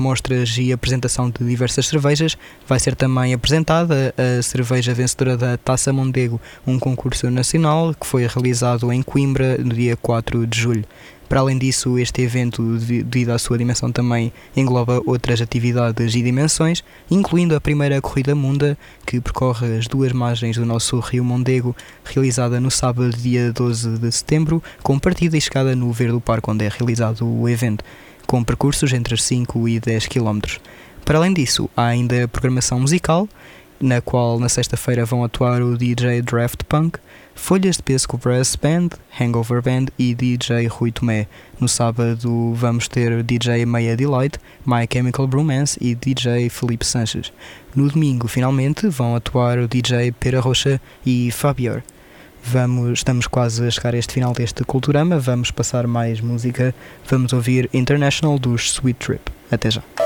mostras e apresentação de diversas cervejas. Vai ser também apresentada a cerveja vencedora da Taça Mondego, um concurso nacional que foi realizado em Coimbra no dia 4 de julho. Para além disso, este evento, devido à sua dimensão, também engloba outras atividades e dimensões, incluindo a primeira Corrida Munda, que percorre as duas margens do nosso rio Mondego, realizada no sábado, dia 12 de setembro, com partida e chegada no Ver do Parque, onde é realizado o evento, com percursos entre 5 e 10 km. Para além disso, há ainda a programação musical, na qual na sexta-feira vão atuar o DJ Draft Punk, Folhas de Pesco Brass Band, Hangover Band e DJ Rui Tomé. No sábado vamos ter DJ Meia Delight, My Chemical Bromance e DJ Felipe Sanches. No domingo, finalmente, vão atuar o DJ Pera Rocha e Fabior. Estamos quase a chegar a este final deste Culturama, vamos passar mais música, vamos ouvir International dos Sweet Trip. Até já.